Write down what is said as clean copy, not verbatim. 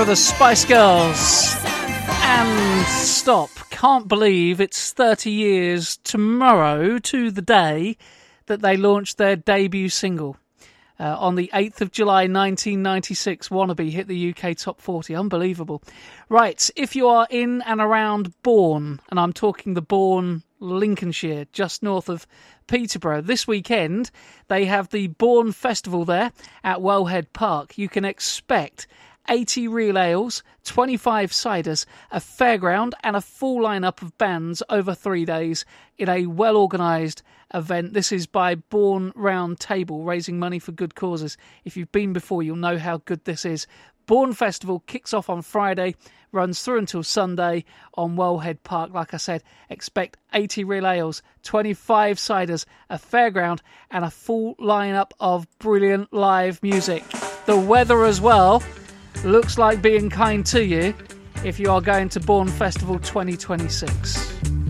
were the Spice Girls. And stop. Can't believe it's 30 years tomorrow to the day that they launched their debut single. On the 8th of July 1996, Wannabe hit the UK Top 40. Unbelievable. Right, if you are in and around Bourne, and I'm talking the Bourne, Lincolnshire, just north of Peterborough, this weekend they have the Bourne Festival there at Wellhead Park. You can expect 80 real ales, 25 ciders, a fairground and a full lineup of bands over 3 days in a well-organised event. This is by Bourne Round Table, raising money for good causes. If you've been before, you'll know how good this is. Bourne Festival kicks off on Friday, runs through until Sunday on Wellhead Park. Like I said, expect 80 real ales, 25 ciders, a fairground and a full lineup of brilliant live music. The weather as well looks like being kind to you if you are going to Bourne Festival 2026.